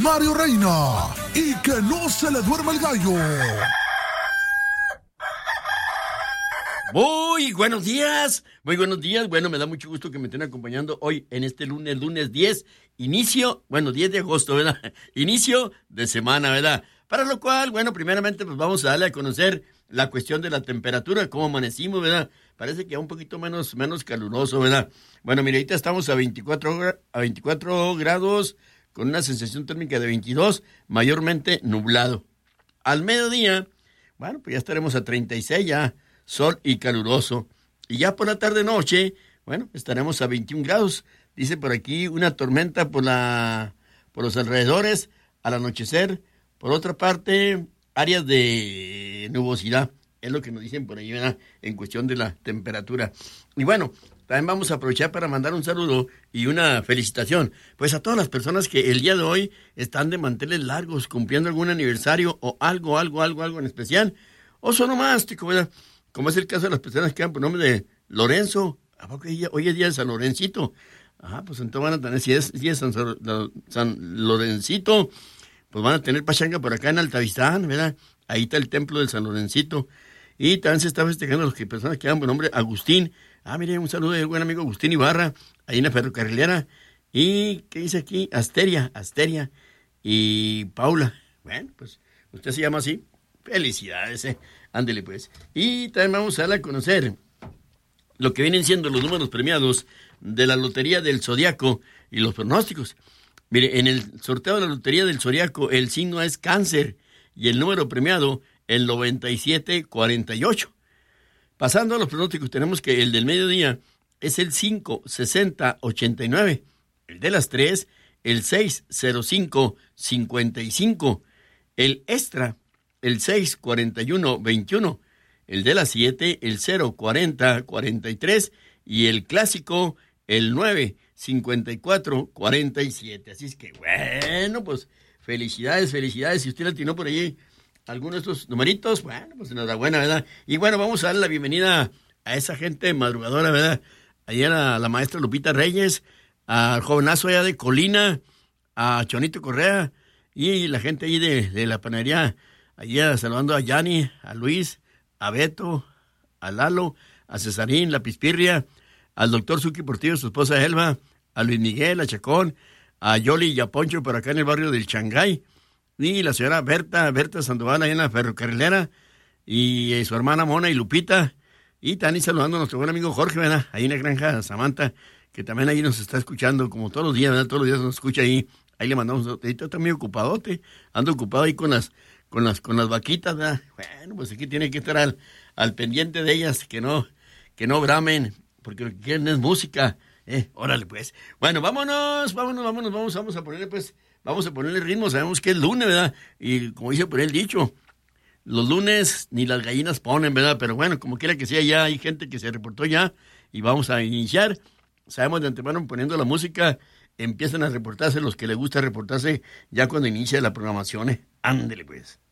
Mario Reina, y que no se le duerma el gallo. Muy buenos días. Bueno, me da mucho gusto que me estén acompañando hoy en este lunes 10, 10 de agosto, ¿verdad? Inicio de semana, ¿verdad? Para lo cual, bueno, primeramente pues vamos a darle a conocer la cuestión de la temperatura, cómo amanecimos, ¿verdad? Parece que un poquito menos caluroso, ¿verdad? Bueno, mira, ahorita estamos a 24 grados con una sensación térmica de 22, mayormente nublado. Al mediodía, bueno, pues ya estaremos a 36 ya, sol y caluroso. Y ya por la tarde-noche, bueno, estaremos a 21 grados. Dice por aquí una tormenta por los alrededores al anochecer. Por otra parte, áreas de nubosidad. Es lo que nos dicen por ahí, ¿verdad? En cuestión de la temperatura. Y bueno, también vamos a aprovechar para mandar un saludo y una felicitación. Pues a todas las personas que el día de hoy están de manteles largos, cumpliendo algún aniversario o algo en especial. O solo más, ¿verdad? Como es el caso de las personas que dan por nombre de Lorenzo. ¿A poco hoy es día de San Lorencito? Pues entonces van a tener, si es día de San Lorencito, pues van a tener pachanga por acá en Altavistán, ¿verdad? Ahí está el templo del San Lorencito. Y también se está festejando a las personas que dan por nombre Agustín. Mire, un saludo del buen amigo Agustín Ibarra, ahí en la ferrocarrilera. Y, ¿qué dice aquí? Asteria y Paula. Bueno, pues, usted se llama así. Felicidades, ándele pues. Y también vamos a darle a conocer lo que vienen siendo los números premiados de la Lotería del Zodiaco y los pronósticos. Mire, en el sorteo de la Lotería del Zodiaco, el signo es Cáncer y el número premiado, el 9748. Pasando a los pronósticos, tenemos que el del mediodía es el 56089, el de las 3, el 60555, el extra, el 64121, el de las 7, el 04043 y el clásico, el 95447. Así es que, bueno, pues felicidades. Si usted le atinó por allí alguno de estos numeritos, bueno, pues enhorabuena, ¿verdad? Y bueno, vamos a darle la bienvenida a esa gente madrugadora, ¿verdad? Ayer a la maestra Lupita Reyes, al jovenazo allá de Colina, a Chonito Correa y la gente ahí de la panadería, allá saludando a Yanni, a Luis, a Beto, a Lalo, a Cesarín, la Pispirria, al doctor Suki Portillo, su esposa Elba, a Luis Miguel, a Chacón, a Yoli y a Poncho por acá en el barrio del Changay, y la señora Berta Sandoval ahí en la ferrocarrilera, y su hermana Mona y Lupita, y también saludando a nuestro buen amigo Jorge, ¿verdad? Ahí en la granja Samantha, que también ahí nos está escuchando, como todos los días, ¿verdad? Todos los días nos escucha ahí le mandamos, ahorita está medio ocupadote, ando ocupado ahí con las vaquitas, ¿verdad? Bueno, pues aquí tiene que estar al pendiente de ellas, que no bramen, porque lo que quieren es música, órale pues. Bueno, vámonos, vamos a ponerle pues, vamos a ponerle ritmo, sabemos que es lunes, ¿verdad? Y como dice por el dicho, los lunes ni las gallinas ponen, ¿verdad? Pero bueno, como quiera que sea, ya hay gente que se reportó ya, y vamos a iniciar. Sabemos de antemano, poniendo la música, empiezan a reportarse los que les gusta reportarse ya cuando inicia la programación, Ándele pues.